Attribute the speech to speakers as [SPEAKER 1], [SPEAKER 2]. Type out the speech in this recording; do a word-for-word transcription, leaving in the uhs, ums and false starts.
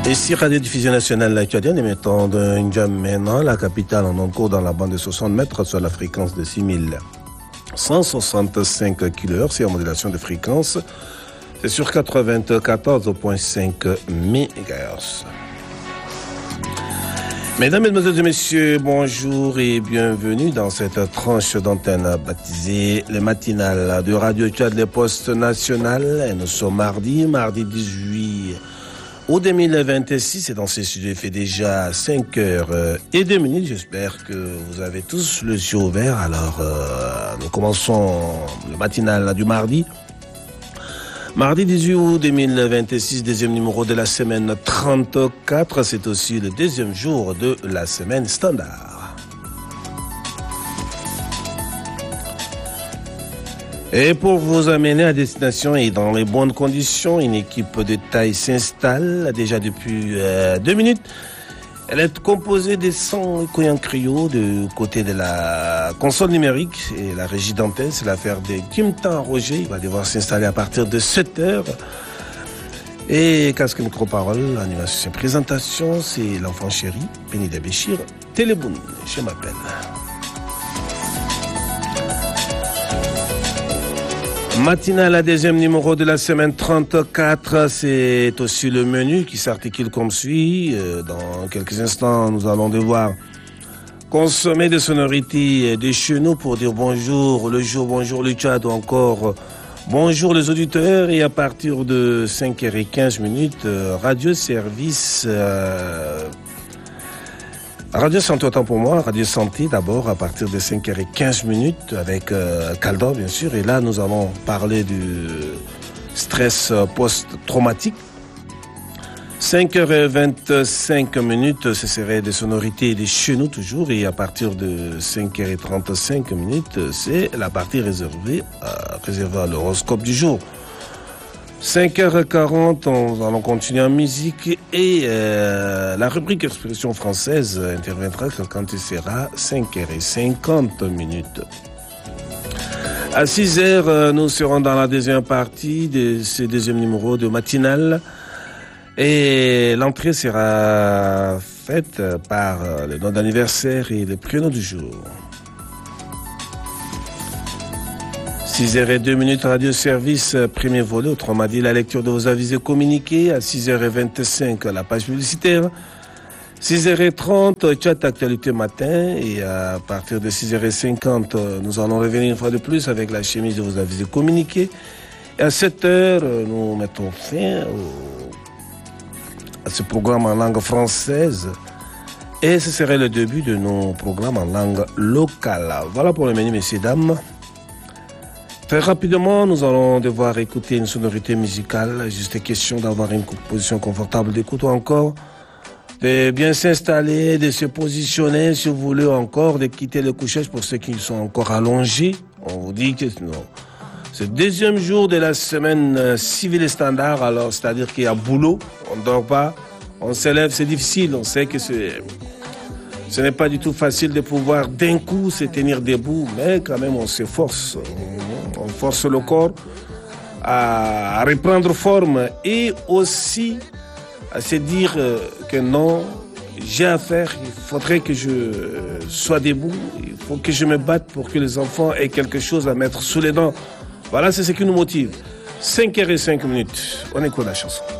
[SPEAKER 1] Ici, Radio-Diffusion Nationale Lacadienne, émettant de N'Djamena, la capitale en oncourt dans la bande de soixante mètres sur la fréquence de six mille cent soixante-cinq kilohertz, c'est en modulation de fréquence. C'est sur quatre-vingt-quatorze virgule cinq mégahertz. Mesdames, Mesdemoiselles et Messieurs, bonjour et bienvenue dans cette tranche d'antenne baptisée le matinal de Radio Tchad, les postes nationales. Et nous sommes mardi, mardi dix-huit août deux mille vingt-six, et dans ces studios, il fait déjà cinq heures et deux minutes. J'espère que vous avez tous le yeux ouvert. Alors, euh, nous commençons le matinal du mardi. Mardi dix-huit août deux mille vingt-six, deuxième numéro de la semaine trente-quatre. C'est aussi le deuxième jour de la semaine standard. Et pour vous amener à destination et dans les bonnes conditions, une équipe de taille s'installe déjà depuis euh, deux minutes. Elle est composée de cent Koyankrio du côté de la console numérique et la régie d'antenne. C'est l'affaire de Kimtan Roger. Il va devoir s'installer à partir de sept heures. Et casque micro-parole, animation et présentation, c'est l'enfant chéri, Benida Béchir, Téléboun, je m'appelle. Matinale, la deuxième numéro de la semaine trente-quatre, c'est aussi le menu qui s'articule comme suit. Dans quelques instants, nous allons devoir consommer des sonorités de chez nous pour dire bonjour le jour, bonjour le Tchad ou encore bonjour les auditeurs. Et à partir de cinq heures quinze, Radio Service... Euh, Radio Santé, autant pour moi, Radio Santé d'abord à partir de cinq heures quinze avec euh, Caldor bien sûr. Et là nous allons parler du stress post-traumatique. cinq heures vingt-cinq, ce serait des sonorités de chez nous toujours. Et à partir de cinq heures trente-cinq, c'est la partie réservée, euh, réservée à l'horoscope du jour. cinq heures quarante, on allons continuer en musique et euh, la rubrique expression française interviendra quand il sera cinq heures cinquante. À six heures, nous serons dans la deuxième partie de ce deuxième numéro de matinale et l'entrée sera faite par le nom d'anniversaire et le prénom du jour. six heures deux, Radio Service, premier volet, autrement dit la lecture de vos avis et communiqués. À six heures vingt-cinq, la page publicitaire. six heures trente, chat actualité matin. Et à partir de six heures cinquante, nous allons revenir une fois de plus avec la chemise de vos avis et communiqués. Et à sept heures, nous mettons fin au, à ce programme en langue française. Et ce serait le début de nos programmes en langue locale. Voilà pour le menu, messieurs, dames. Très rapidement, nous allons devoir écouter une sonorité musicale. Juste question d'avoir une position confortable d'écoute ou encore de bien s'installer, de se positionner, si vous voulez encore, de quitter le couchage pour ceux qui sont encore allongés. On vous dit que non. C'est le deuxième jour de la semaine civile et standard, alors c'est-à-dire qu'il y a boulot, on ne dort pas, on s'élève, c'est difficile, on sait que c'est... Ce n'est pas du tout facile de pouvoir d'un coup se tenir debout, mais quand même on s'efforce. On force le corps à reprendre forme et aussi à se dire que non, j'ai à faire, il faudrait que je sois debout, il faut que je me batte pour que les enfants aient quelque chose à mettre sous les dents. Voilà, c'est ce qui nous motive. cinq heures cinq, on écoute la chanson.